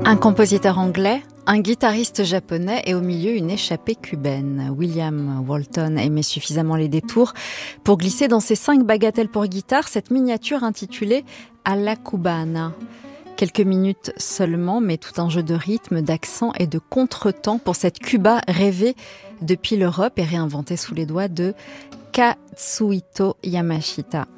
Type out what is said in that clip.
Un compositeur anglais, un guitariste japonais et au milieu une échappée cubaine. William Walton aimait suffisamment les détours pour glisser dans ses 5 bagatelles pour guitare cette miniature intitulée À la Cubana. Quelques minutes seulement, mais tout un jeu de rythme, d'accent et de contretemps pour cette Cuba rêvée depuis l'Europe et réinventée sous les doigts de Katsuhito Yamashita.